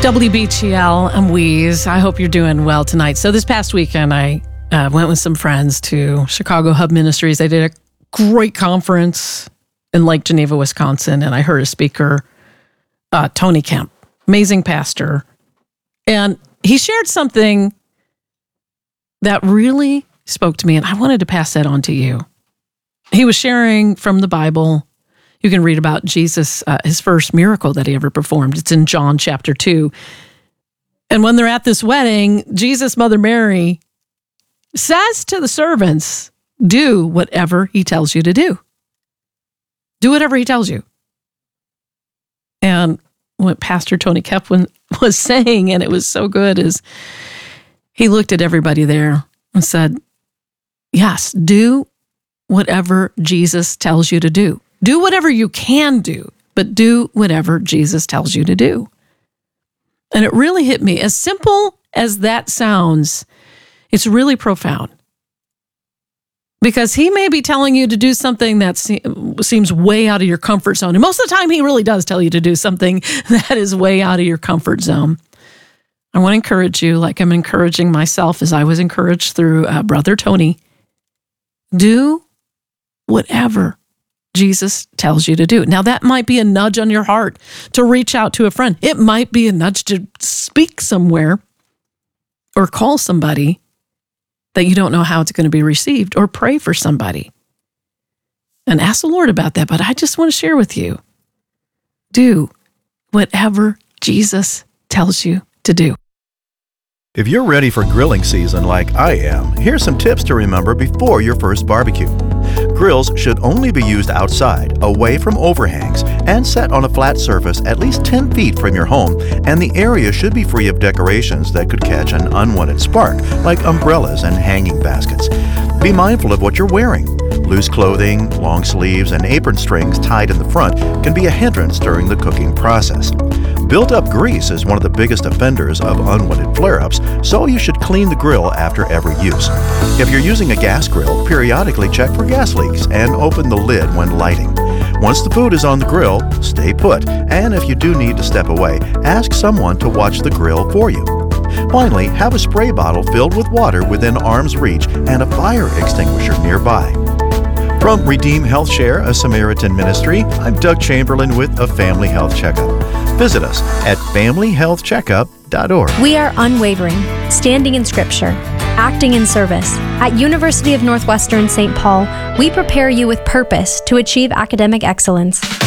WBTL, I'm Weeze. I hope you're doing well tonight. So this past weekend, I went with some friends to Chicago Hub Ministries. They did a great conference in Lake Geneva, Wisconsin, and I heard a speaker, Tony Kemp, amazing pastor. And he shared something that really spoke to me, and I wanted to pass that on to you. He was sharing from the Bible. You can read about Jesus, his first miracle that he ever performed. It's in John chapter 2. And when they're at this wedding, Jesus' mother Mary says to the servants, do whatever he tells you to do. Do whatever he tells you. And what Pastor Tony Kemp was saying, and it was so good, is he looked at everybody there and said, yes, do whatever Jesus tells you to do. Do whatever you can do, but do whatever Jesus tells you to do. And it really hit me. As simple as that sounds, it's really profound. Because he may be telling you to do something that seems way out of your comfort zone. And most of the time, he really does tell you to do something that is way out of your comfort zone. I want to encourage you, like I'm encouraging myself as I was encouraged through Brother Tony. Do whatever Jesus tells you to do. Now, that might be a nudge on your heart to reach out to a friend. It might be a nudge to speak somewhere or call somebody that you don't know how it's going to be received, or pray for somebody and ask the Lord about that. But I just want to share with you, do whatever Jesus tells you to do. If you're ready for grilling season like I am, here's some tips to remember before your first barbecue. Grills should only be used outside, away from overhangs, and set on a flat surface at least 10 feet from your home, and the area should be free of decorations that could catch an unwanted spark, like umbrellas and hanging baskets. Be mindful of what you're wearing. Loose clothing, long sleeves, and apron strings tied in the front can be a hindrance during the cooking process. Built-up grease is one of the biggest offenders of unwanted flare-ups, so you should clean the grill after every use. If you're using a gas grill, periodically check for gas leaks and open the lid when lighting. Once the food is on the grill, stay put, and if you do need to step away, ask someone to watch the grill for you. Finally, have a spray bottle filled with water within arm's reach and a fire extinguisher nearby. From Redeem Health Share, a Samaritan ministry, I'm Doug Chamberlain with a Family Health Checkup. Visit us at familyhealthcheckup.org. We are unwavering, standing in Scripture, acting in service. At University of Northwestern St. Paul, we prepare you with purpose to achieve academic excellence.